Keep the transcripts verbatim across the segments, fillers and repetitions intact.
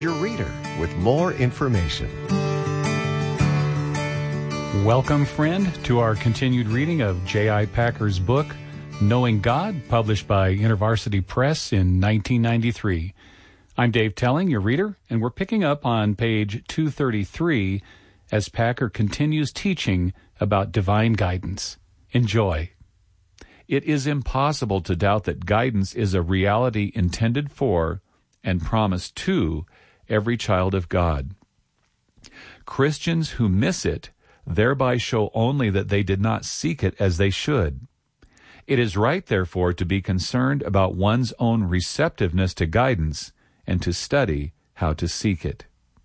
Your reader with more information. Welcome, friend, to our continued reading of J I. Packer's book, Knowing God, published by InterVarsity Press in nineteen ninety-three. I'm Dave Telling, your reader, and we're picking up on page two thirty-three as Packer continues teaching about divine guidance. Enjoy. It is impossible to doubt that guidance is a reality intended for and promised to every child of God. Christians who miss it thereby show only that they did not seek it as they should. It is right, therefore, to be concerned about one's own receptiveness to guidance and to study how to seek it.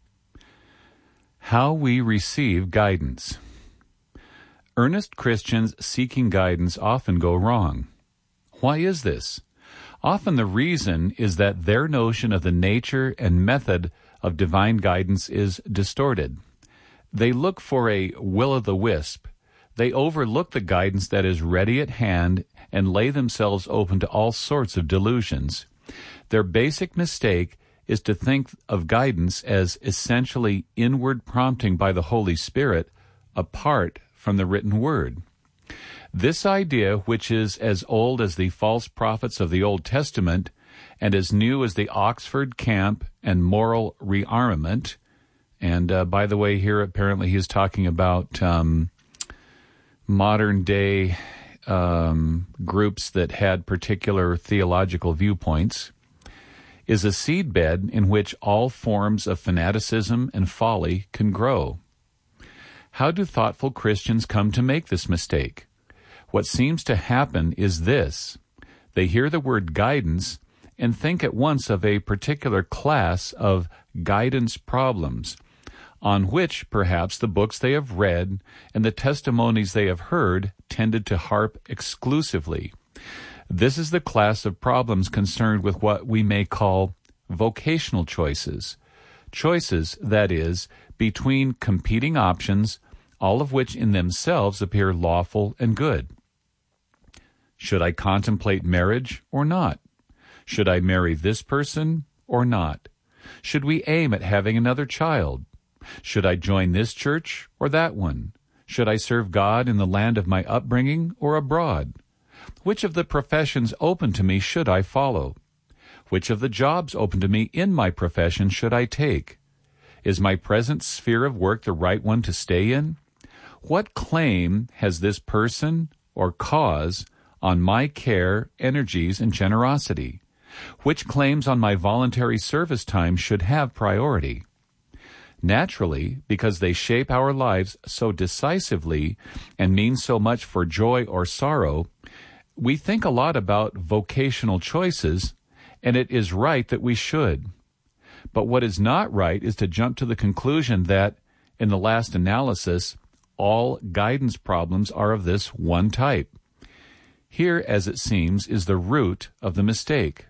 How we receive guidance. Earnest Christians seeking guidance often go wrong. Why is this? Often the reason is that their notion of the nature and method of divine guidance is distorted. They look for a will-o'-the-wisp. They overlook the guidance that is ready at hand and lay themselves open to all sorts of delusions. Their basic mistake is to think of guidance as essentially inward prompting by the Holy Spirit apart from the written word. This idea, which is as old as the false prophets of the Old Testament and as new as the Oxford camp and moral rearmament, and uh, by the way, here apparently he's talking about um, modern-day um, groups that had particular theological viewpoints, is a seedbed in which all forms of fanaticism and folly can grow. How do thoughtful Christians come to make this mistake? What seems to happen is this. They hear the word guidance and think at once of a particular class of guidance problems, on which perhaps the books they have read and the testimonies they have heard tended to harp exclusively. This is the class of problems concerned with what we may call vocational choices. Choices, that is, between competing options, all of which in themselves appear lawful and good. Should I contemplate marriage or not? Should I marry this person or not? Should we aim at having another child? Should I join this church or that one? Should I serve God in the land of my upbringing or abroad? Which of the professions open to me should I follow? Which of the jobs open to me in my profession should I take? Is my present sphere of work the right one to stay in? What claim has this person or cause on my care, energies, and generosity? Which claims on my voluntary service time should have priority? Naturally, because they shape our lives so decisively and mean so much for joy or sorrow, we think a lot about vocational choices, and it is right that we should. But what is not right is to jump to the conclusion that, in the last analysis, all guidance problems are of this one type. Here, as it seems, is the root of the mistake.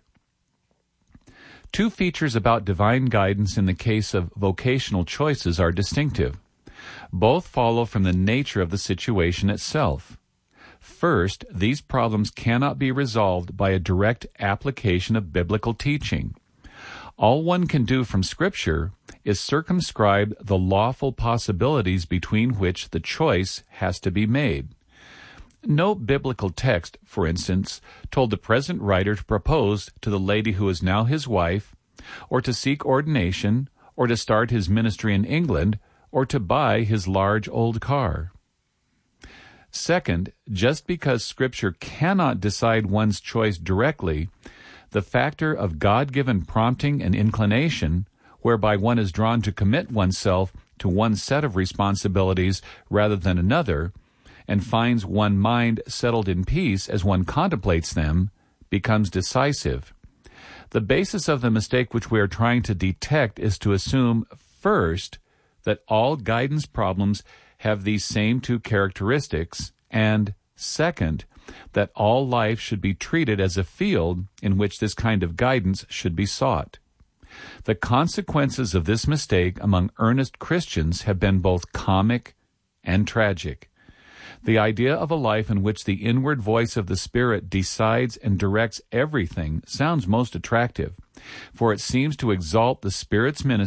Two features about divine guidance in the case of vocational choices are distinctive. Both follow from the nature of the situation itself. First, these problems cannot be resolved by a direct application of biblical teaching. All one can do from Scripture is circumscribe the lawful possibilities between which the choice has to be made. No biblical text, for instance, told the present writer to propose to the lady who is now his wife, or to seek ordination, or to start his ministry in England, or to buy his large old car. Second, just because Scripture cannot decide one's choice directly, the factor of God-given prompting and inclination, whereby one is drawn to commit oneself to one set of responsibilities rather than another, and finds one mind settled in peace as one contemplates them, becomes decisive. The basis of the mistake which we are trying to detect is to assume, first, that all guidance problems have these same two characteristics, and, second, that all life should be treated as a field in which this kind of guidance should be sought. The consequences of this mistake among earnest Christians have been both comic and tragic. The idea of a life in which the inward voice of the Spirit decides and directs everything sounds most attractive. For it seems to exalt the Spirit's ministry